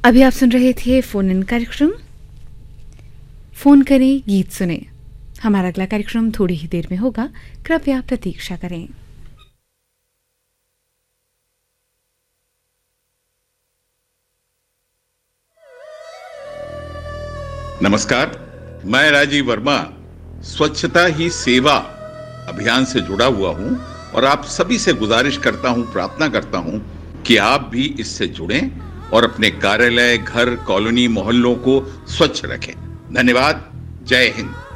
अभी आप सुन रहे थे फोन इन कार्यक्रम फोन करें गीत सुने। हमारा अगला कार्यक्रम थोड़ी ही देर में होगा, कृपया प्रतीक्षा करें। नमस्कार, मैं राजीव वर्मा स्वच्छता ही सेवा अभियान से जुड़ा हुआ हूं और आप सभी से गुजारिश करता हूं, प्रार्थना करता हूं कि आप भी इससे जुड़ें और अपने कार्यालय, घर, कॉलोनी, मोहल्लों को स्वच्छ रखें। धन्यवाद। जय हिंद।